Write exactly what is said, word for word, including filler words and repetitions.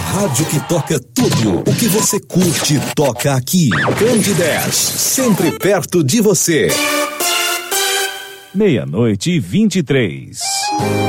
rádio que toca tudo o que você curte toca aqui. Band dez, sempre perto de você. Meia-noite e vinte e três.